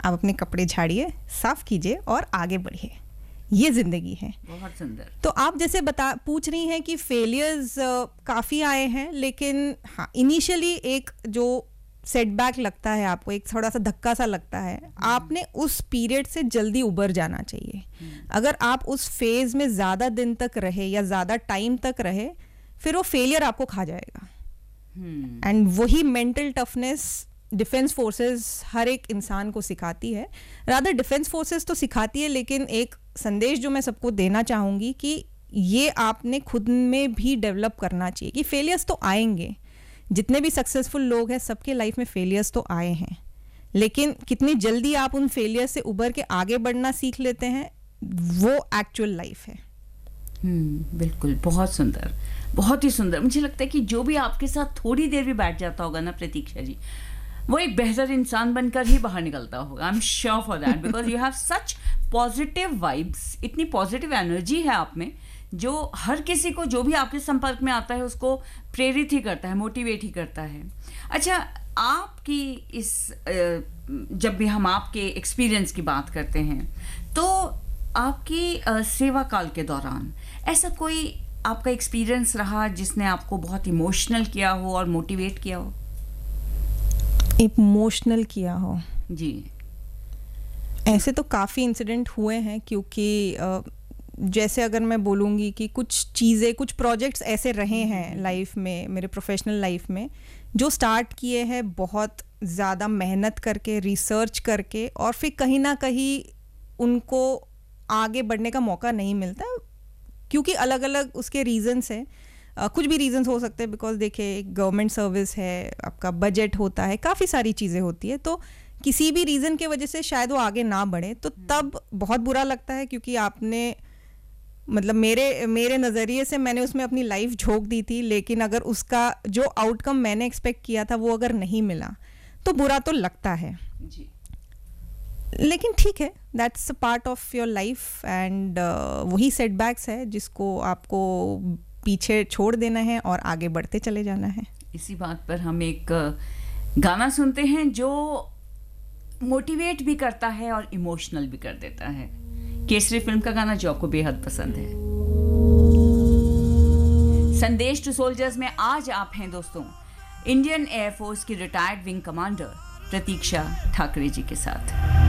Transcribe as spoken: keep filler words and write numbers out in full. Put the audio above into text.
आप अपने कपड़े झाड़िए, साफ कीजिए और आगे बढ़िए। ये जिंदगी है। बहुत सुंदर। तो आप जैसे बता पूछ रही हैं कि फेलियर्स काफ़ी आए हैं, लेकिन हाँ इनिशियली एक जो सेटबैक लगता है आपको, एक थोड़ा सा धक्का सा लगता है, आपने उस पीरियड से जल्दी उबर जाना चाहिए। अगर आप उस फेज में ज़्यादा दिन तक रहे या ज़्यादा टाइम तक रहे, फिर वो फेलियर आपको खा जाएगा। And hmm. वही मेंटल टफनेस डिफेंस फोर्सेस हर एक इंसान को सिखाती है। रादर डिफेंस फोर्सेस तो सिखाती है, लेकिन एक संदेश जो मैं सबको देना चाहूँगी कि ये आपने खुद में भी डेवलप करना चाहिए कि फेलियर्स तो आएंगे। जितने भी सक्सेसफुल लोग हैं सबके लाइफ में फेलियर्स तो आए हैं, लेकिन कितनी जल्दी आप उन फेलियर्स से उबर के आगे बढ़ना सीख लेते हैं, वो एक्चुअल लाइफ है। हम्म बिल्कुल, बहुत सुंदर, बहुत ही सुंदर। मुझे लगता है कि जो भी आपके साथ थोड़ी देर भी बैठ जाता होगा ना प्रतीक्षा जी, वो एक बेहतर इंसान बनकर ही बाहर निकलता होगा। I am sure for that, because you have such positive vibes, इतनी पॉजिटिव एनर्जी है आप में, जो हर किसी को जो भी आपके संपर्क में आता है उसको प्रेरित ही करता है, मोटिवेट ही करता है। अच्छा, आपकी इस जब भी हम आपके एक्सपीरियंस की बात करते हैं, तो आपकी सेवा काल के दौरान ऐसा कोई आपका एक्सपीरियंस रहा जिसने आपको बहुत इमोशनल किया हो और मोटिवेट किया हो? इमोशनल किया हो जी, ऐसे तो काफ़ी इंसिडेंट हुए हैं, क्योंकि जैसे अगर मैं बोलूँगी कि कुछ चीज़ें, कुछ प्रोजेक्ट्स ऐसे रहे हैं लाइफ में, मेरे प्रोफेशनल लाइफ में, जो स्टार्ट किए हैं बहुत ज़्यादा मेहनत करके, रिसर्च करके, और फिर कहीं ना कहीं उनको आगे बढ़ने का मौका नहीं मिलता, क्योंकि अलग अलग उसके रीजंस हैं। Uh, कुछ भी रीजंस हो सकते हैं, बिकॉज देखिए गवर्नमेंट सर्विस है, आपका बजट होता है, काफ़ी सारी चीज़ें होती है, तो किसी भी रीज़न के वजह से शायद वो आगे ना बढ़े, तो तब बहुत बुरा लगता है, क्योंकि आपने मतलब मेरे मेरे नज़रिए से मैंने उसमें अपनी लाइफ झोंक दी थी, लेकिन अगर उसका जो आउटकम मैंने एक्सपेक्ट किया था वो अगर नहीं मिला तो बुरा तो लगता है जी। लेकिन ठीक है, that's a part of your life, and वही सेटबैक्स है जिसको आपको पीछे छोड़ देना है और आगे बढ़ते चले जाना है। इसी बात पर हम एक गाना सुनते हैं जो मोटिवेट भी करता है और इमोशनल भी कर देता है। केसरी फिल्म का गाना जो आपको बेहद पसंद है। संदेश टू सोल्जर्स में आज आप हैं दोस्तों इंडियन एयरफोर्स की रिटायर्ड विंग कमांडर प्रतीक्षा ठाकरे जी के साथ।